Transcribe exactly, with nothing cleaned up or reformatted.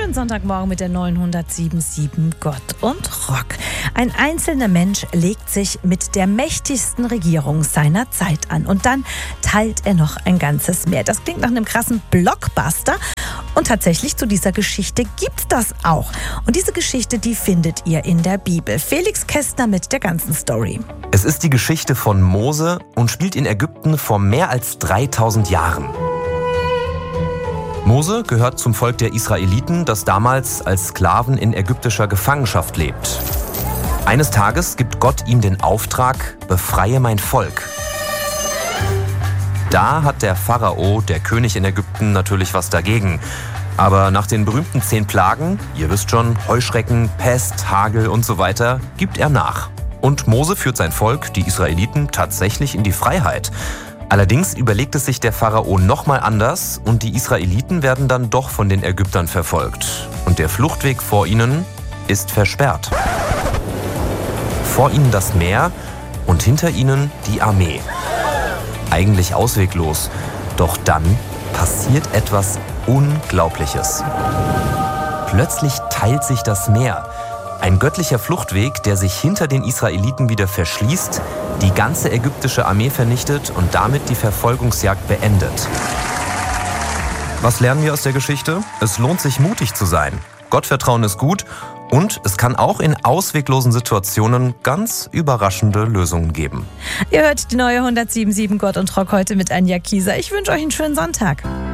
Schönen Sonntagmorgen mit der neunhundertsiebenundsiebzig Gott und Rock. Ein einzelner Mensch legt sich mit der mächtigsten Regierung seiner Zeit an und dann teilt er noch ein ganzes Meer. Das klingt nach einem krassen Blockbuster und tatsächlich zu dieser Geschichte gibt's das auch. Und diese Geschichte, die findet ihr in der Bibel. Felix Kästner mit der ganzen Story. Es ist die Geschichte von Mose und spielt in Ägypten vor mehr als dreitausend Jahren. Mose gehört zum Volk der Israeliten, das damals als Sklaven in ägyptischer Gefangenschaft lebt. Eines Tages gibt Gott ihm den Auftrag: Befreie mein Volk. Da hat der Pharao, der König in Ägypten, natürlich was dagegen. Aber nach den berühmten zehn Plagen, ihr wisst schon, Heuschrecken, Pest, Hagel und so weiter, gibt er nach. Und Mose führt sein Volk, die Israeliten, tatsächlich in die Freiheit. Allerdings überlegt es sich der Pharao nochmal anders und die Israeliten werden dann doch von den Ägyptern verfolgt. Und der Fluchtweg vor ihnen ist versperrt. Vor ihnen das Meer und hinter ihnen die Armee. Eigentlich ausweglos, doch dann passiert etwas Unglaubliches. Plötzlich teilt sich das Meer. Ein göttlicher Fluchtweg, der sich hinter den Israeliten wieder verschließt, die ganze ägyptische Armee vernichtet und damit die Verfolgungsjagd beendet. Was lernen wir aus der Geschichte? Es lohnt sich, mutig zu sein. Gottvertrauen ist gut und es kann auch in ausweglosen Situationen ganz überraschende Lösungen geben. Ihr hört die neue hundertsiebenundsiebzig Gott und Rock heute mit Anja Kieser. Ich wünsche euch einen schönen Sonntag.